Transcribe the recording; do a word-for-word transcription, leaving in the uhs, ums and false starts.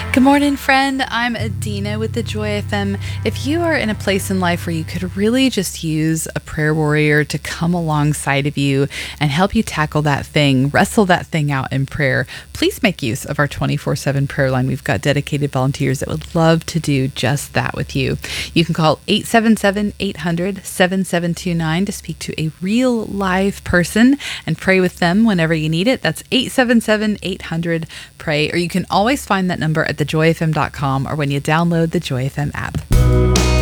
Good morning, friend. I'm Adina with the Joy F M. If you are in a place in life where you could really just use a prayer warrior to come alongside of you and help you tackle that thing, wrestle that thing out in prayer, please make use of our twenty-four seven prayer line. We've got dedicated volunteers that would love to do just that with you. You can call eight seven seven, eight hundred, seven seven two nine to speak to a real live person and pray with them whenever you need it. That's eight seven seven, eight hundred, pray. Or you can always find that number at the joy f m dot com or when you download the Joy F M app.